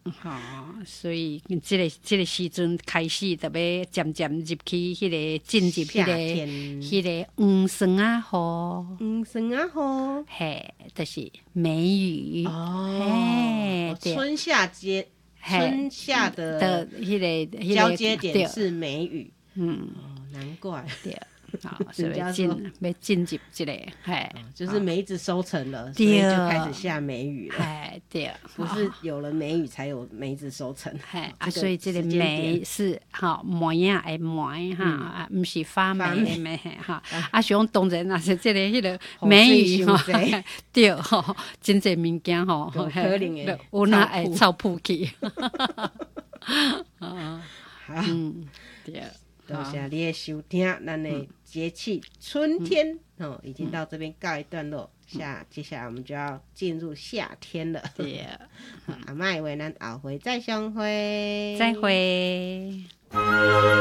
所以这个时阵开始，就要渐渐入去迄个进入迄个黄霜啊雨， 黄霜啊雨， 嘿，就是梅雨哦，春夏的迄个交接点是梅雨，难怪对。所以要进入这个， 就是梅子收成了，所以就开始下梅雨了。 对， 不是有了梅雨才有梅子收成。 所以这个梅是梅啊的梅哈，不是发霉的梅哈。像当然那是这个迄个梅雨哈，对吼，真侪物件吼， 可能的， 有哪会臭扑去。对。 多谢你的收听，咱的节气春天已经到这边告一段落，接下来我们就要进入夏天了。 对， 阿嬷以为咱后回再相会， 再会。